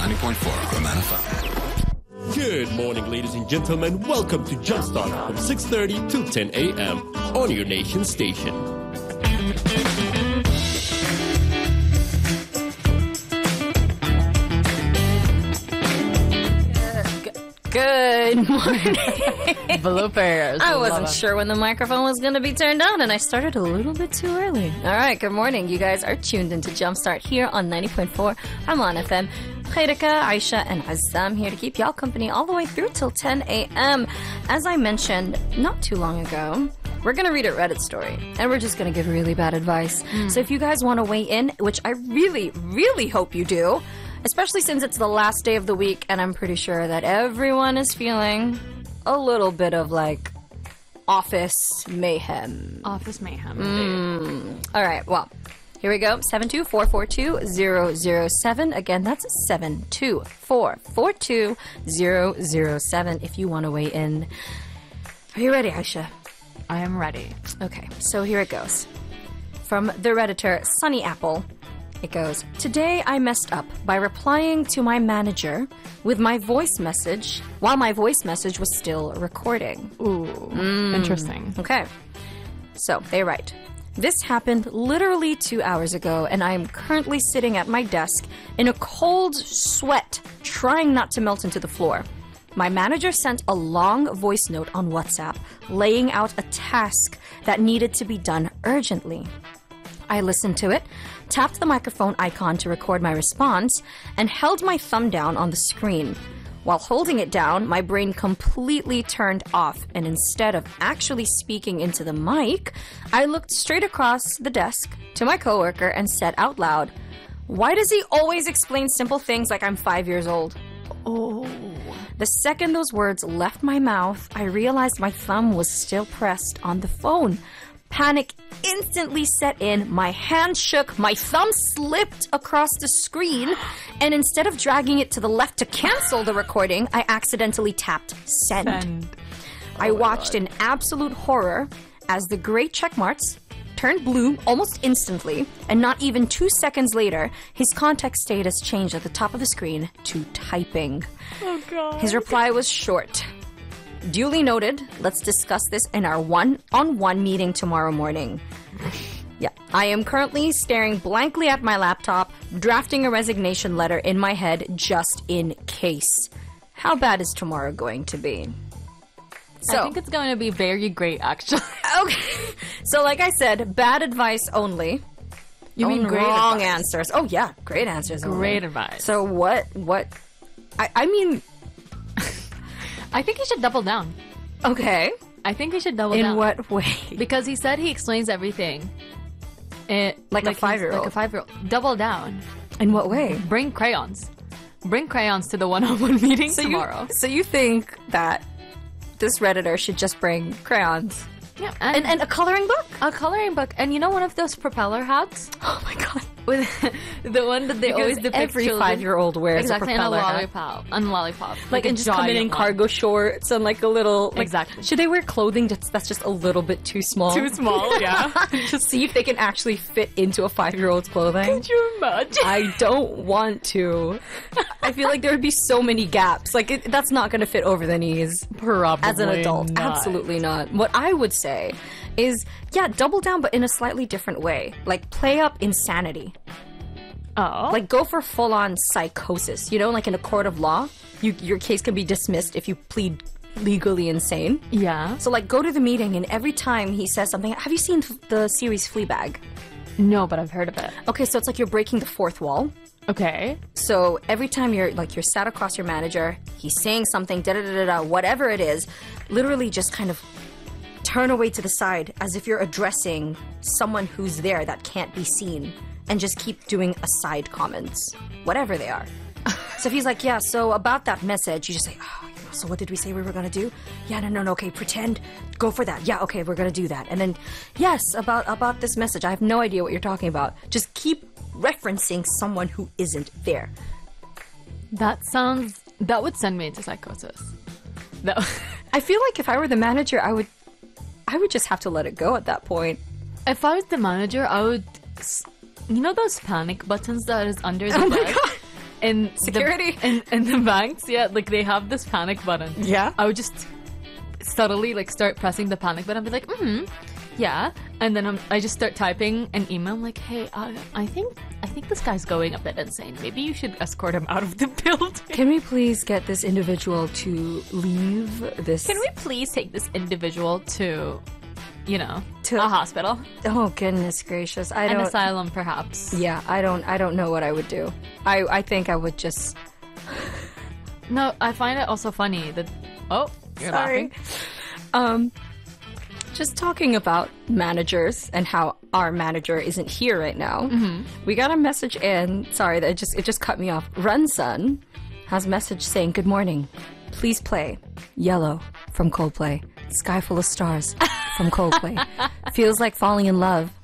90.4 Roman FM. Good morning, ladies and gentlemen. Welcome to Jumpstart from 6:30 till 10 a.m. on your nation station. Good morning. Bloopers. I wasn't sure when the microphone was going to be turned on, and I started a little bit too early. All right, good morning. You guys are tuned into Jumpstart here on 90.4 Roman FM. Khairika, Aisha, and Azam here to keep y'all company all the way through till 10 a.m. As I mentioned not too long ago, we're going to read a Reddit story, and we're just going to give really bad advice. So if you guys want to weigh in, which I really, really hope you do, especially since it's the last day of the week, and I'm pretty sure that everyone is feeling a little bit of, like, office mayhem. Office mayhem. All right, well, here we go. 72442-007. Again, that's 72442-007 if you want to weigh in. Are you ready, Aisha? I am ready. Okay, so here it goes. From the Redditor, Sunny Apple. It goes, today I messed up by replying to my manager with my voice message while my voice message was still recording. Ooh, interesting. Okay, so they write, this happened literally 2 hours ago, and I am currently sitting at my desk in a cold sweat, trying not to melt into the floor. My manager sent a long voice note on WhatsApp, laying out a task that needed to be done urgently. I listened to it, tapped the microphone icon to record my response, and held my thumb down on the screen. While holding it down, my brain completely turned off, and instead of actually speaking into the mic, I looked straight across the desk to my coworker and said out loud, why does he always explain simple things like I'm 5 years old? Oh. The second those words left my mouth, I realized my thumb was still pressed on the phone. Panic instantly set in, my hand shook, my thumb slipped across the screen, and instead of dragging it to the left to cancel the recording, I accidentally tapped send. I watched in absolute horror as the gray check marks turned blue almost instantly, and not even 2 seconds later, his contact status changed at the top of the screen to typing. Oh, God. His reply was short. Duly noted, let's discuss this in our one-on-one meeting tomorrow morning. Yeah, I am currently staring blankly at my laptop, drafting a resignation letter in my head just in case. How bad is tomorrow going to be? So, I think it's going to be very great, actually. Okay, so like I said, bad advice only. You mean great wrong advice. answers. Oh yeah, great answers. Great only. advice. So what? I mean, I think he should double down. okay. I think he should double down. In what way? Because he said he explains everything. Like a 5-year-old. Like a 5-year-old. Double down. In what way? Bring crayons. Bring crayons to the one-on-one meeting tomorrow. So you think that this Redditor should just bring crayons? Yeah, And a coloring book? a coloring book. And you know one of those propeller hats? Oh my god. With the one that they always depict every children. 5-year-old wears Exactly, a and a propeller hat. lollipop. And lollipop. Like, a and just come in giant one. cargo shorts and like a little... Like, Exactly. Should they wear clothing that's just a little bit too small? Too small, yeah. Just see if they can actually fit into a 5-year-old's clothing. Could you imagine? I don't want to. I feel like there would be so many gaps. Like, that's not going to fit over the knees. Probably As an adult. not. Absolutely not. What I would say is, yeah, double down, but in a slightly different way. Like, play up insanity. Oh. Like, go for full-on psychosis. You know, like in a court of law, your case can be dismissed if you plead legally insane. Yeah. So, like, go to the meeting, and every time he says something... Have you seen the series Fleabag? No, but I've heard of it. Okay, so it's like you're breaking the fourth wall. Okay. So every time you're sat across your manager, he's saying something, da-da-da-da-da, whatever it is, literally just kind of turn away to the side as if you're addressing someone who's there that can't be seen, and just keep doing aside comments, whatever they are. So if he's like, yeah, so about that message, you just say, oh, so what did we say we were going to do? Yeah, no, okay, pretend, go for that. Yeah, okay, we're going to do that. And then, yes, about this message, I have no idea what you're talking about. Just keep referencing someone who isn't there. That would send me into psychosis. I feel like if I were the manager, I would just have to let it go at that point. If I was the manager, I would... You know those panic buttons that is under the Oh my bed? God. in Security. in the banks, yeah, like they have this panic button. Yeah? I would just subtly like start pressing the panic button. I'd be like, yeah, and then I just start typing an email. I'm like, hey, I think this guy's going a bit insane. Maybe you should escort him out of the building. Can we please get this individual to leave this? Can we please take this individual to, To- a hospital, Oh goodness gracious! I an don't. asylum, perhaps? Yeah, I don't know what I would do. I think I would just. No, I find it also funny that. Oh, you're Sorry. laughing. Just talking about managers and how our manager isn't here right now. We got a message in. Sorry, that it just cut me off. Runsun has a message saying, "Good morning. Please play Yellow from Coldplay. Sky Full of Stars from Coldplay. Feels like falling in love